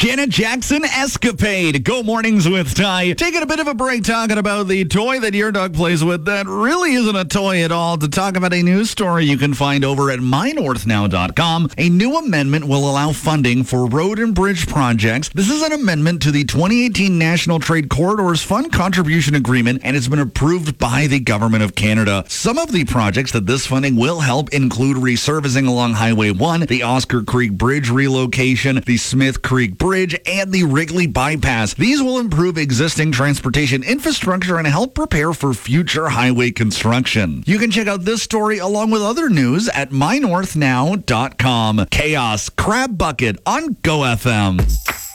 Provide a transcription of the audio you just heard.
Janet Jackson escapade. Go mornings with Ty. Taking a bit of a break talking about the toy that your dog plays with that really isn't a toy at all. To talk about a news story you can find over at mynorthnow.com. A new amendment will allow funding for road and bridge projects. This is an amendment to the 2018 National Trade Corridors Fund Contribution Agreement, and it's been approved by the Government of Canada. Some of the projects that this funding will help include resurfacing along Highway 1, the Oscar Creek Bridge relocation, the Smith Creek Bridge, and the Wrigley Bypass. These will improve existing transportation infrastructure and help prepare for future highway construction. You can check out this story along with other news at mynorthnow.com. Chaos Crab Bucket on Go FM.